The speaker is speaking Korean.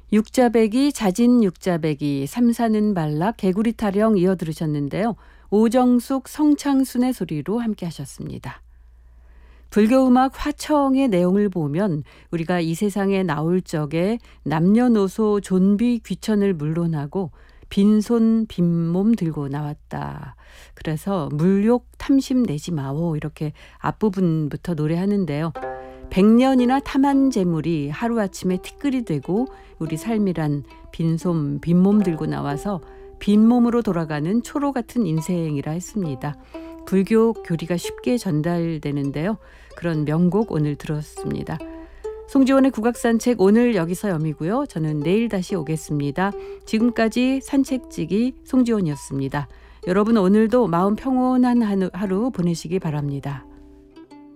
육자배기, 자진 육자배기, 삼사는 발락, 개구리 타령 이어 들으셨는데요. 오정숙, 성창순의 소리로 함께 하셨습니다. 불교음악 화청의 내용을 보면 우리가 이 세상에 나올 적에 남녀노소 존비 귀천을 물론하고 빈손 빈몸 들고 나왔다. 그래서 물욕 탐심 내지 마오 이렇게 앞부분부터 노래하는데요. 100년이나 탐한 재물이 하루아침에 티끌이 되고 우리 삶이란 빈손 빈몸 들고 나와서 빈몸으로 돌아가는 초로 같은 인생이라 했습니다. 불교 교리가 쉽게 전달되는데요. 그런 명곡 오늘 들었습니다. 송지원의 국악산책 오늘 여기서 여미고요. 저는 내일 다시 오겠습니다. 지금까지 산책지기 송지원이었습니다. 여러분 오늘도 마음 평온한 하루 보내시기 바랍니다.